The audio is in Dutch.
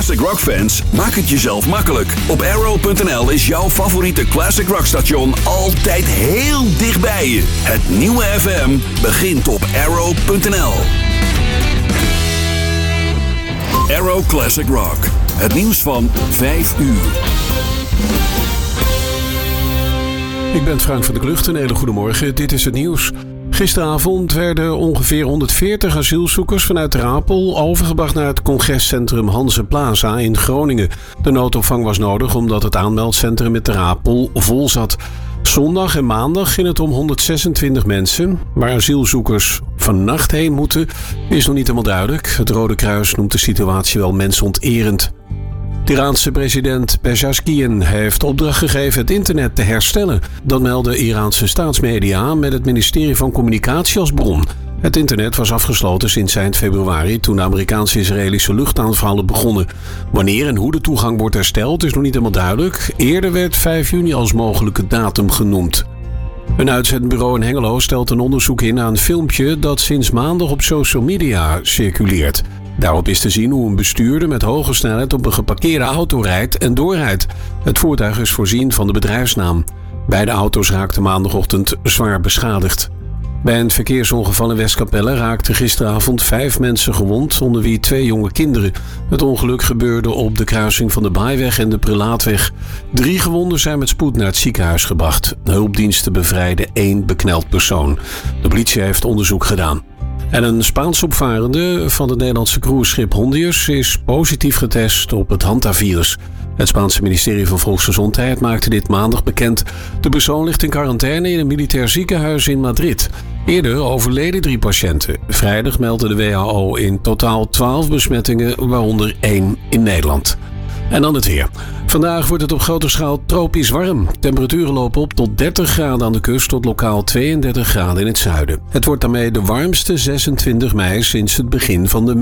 Classic Rock fans, maak het jezelf makkelijk. Op Arrow.nl is jouw favoriete Classic Rock station altijd heel dichtbij je. Het nieuwe FM begint op Arrow.nl. Arrow Classic Rock. Het nieuws van 5 uur. Ik ben Frank van der Klucht. Een hele goede morgen. Dit is het nieuws. Gisteravond werden ongeveer 140 asielzoekers vanuit Ter Apel overgebracht naar het congrescentrum Hanse Plaza in Groningen. De noodopvang was nodig omdat het aanmeldcentrum in Ter Apel vol zat. Zondag en maandag ging het om 126 mensen. Waar asielzoekers vannacht heen moeten, is nog niet helemaal duidelijk. Het Rode Kruis noemt de situatie wel mensonterend. De Iraanse president Pezeshkian heeft opdracht gegeven het internet te herstellen. Dat melden Iraanse staatsmedia met het ministerie van Communicatie als bron. Het internet was afgesloten sinds eind februari toen de Amerikaanse-Israëlische luchtaanvallen begonnen. Wanneer en hoe de toegang wordt hersteld is nog niet helemaal duidelijk. Eerder werd 5 juni als mogelijke datum genoemd. Een uitzendbureau in Hengelo stelt een onderzoek in naar een filmpje dat sinds maandag op social media circuleert. Daarop is te zien hoe een bestuurder met hoge snelheid op een geparkeerde auto rijdt en doorrijdt. Het voertuig is voorzien van de bedrijfsnaam. Beide auto's raakten maandagochtend zwaar beschadigd. Bij een verkeersongeval in Westkapelle raakten gisteravond 5 mensen gewond, onder wie 2 jonge kinderen. Het ongeluk gebeurde op de kruising van de Baaiweg en de Prelaatweg. 3 gewonden zijn met spoed naar het ziekenhuis gebracht. De hulpdiensten bevrijden 1 bekneld persoon. De politie heeft onderzoek gedaan. En een Spaans opvarende van het Nederlandse cruiseschip Hondius is positief getest op het hantavirus. Het Spaanse ministerie van Volksgezondheid maakte dit maandag bekend. De persoon ligt in quarantaine in een militair ziekenhuis in Madrid. Eerder overleden 3 patiënten. Vrijdag meldde de WHO in totaal 12 besmettingen, waaronder 1 in Nederland. En dan het weer. Vandaag wordt het op grote schaal tropisch warm. Temperaturen lopen op tot 30 graden aan de kust tot lokaal 32 graden in het zuiden. Het wordt daarmee de warmste 26 mei sinds het begin van de